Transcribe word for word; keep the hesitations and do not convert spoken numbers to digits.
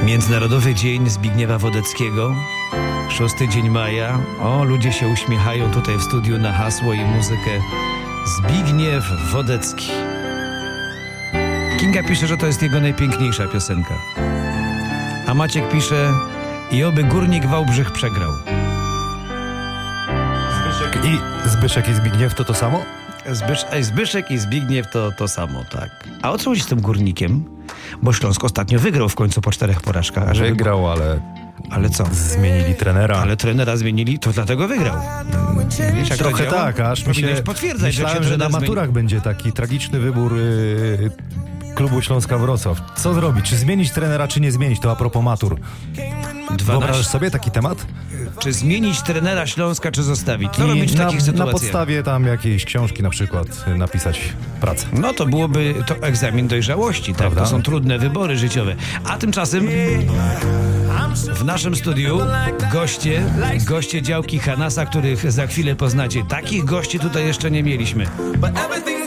Międzynarodowy Dzień Zbigniewa Wodeckiego, szósty dzień maja. O, ludzie się uśmiechają tutaj w studiu na hasło i muzykę Zbigniew Wodecki. Kinga pisze, że to jest jego najpiękniejsza piosenka. A Maciek pisze: i oby Górnik Wałbrzych przegrał. Zbyszek i, Zbyszek i Zbigniew to to samo? Zbysz, ej, Zbyszek i Zbigniew to to samo, tak. A o co chodzi z tym Górnikiem? Bo Śląsk ostatnio wygrał w końcu po czterech porażkach. Żeby... Wygrał, ale... Ale co? Zmienili trenera. Ale trenera zmienili, to dlatego wygrał. Wiesz, jak Trochę to działa? tak, aż mi się... potwierdzać, Myślałem, że, że na maturach zmieni... będzie taki tragiczny wybór yy, klubu Śląska Wrocław. Co zrobić? Czy zmienić trenera, czy nie zmienić? To a propos matur. dwanaście Wyobrażasz sobie taki temat? Czy zmienić trenera Śląska, czy zostawić? Co I robić w na, takich sytuacjach? Na podstawie tam jakiejś książki na przykład napisać pracę. No to byłoby to egzamin dojrzałości, tak? To są trudne wybory życiowe. A tymczasem w naszym studiu goście, goście działki Hanasa, których za chwilę poznacie. Takich gości tutaj jeszcze nie mieliśmy.